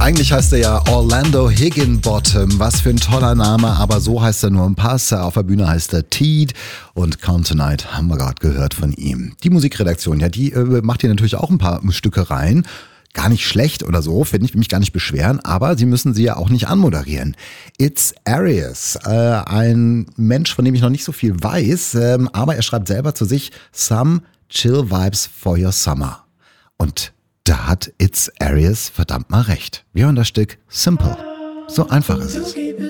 Eigentlich heißt er ja Orlando Higginbottom. Was für ein toller Name, aber so heißt er nur im Pass. Auf der Bühne heißt er Teed und Count Tonight haben wir gerade gehört von ihm. Die Musikredaktion, ja, die macht hier natürlich auch ein paar Stücke rein. Gar nicht schlecht oder so, finde ich, will mich gar nicht beschweren, aber sie müssen sie ja auch nicht anmoderieren. It's Arius, ein Mensch, von dem ich noch nicht so viel weiß, aber er schreibt selber zu sich Some Chill Vibes for Your Summer. Und da hat It's Arius verdammt mal recht. Wir hören das Stück Simple. So einfach ist es.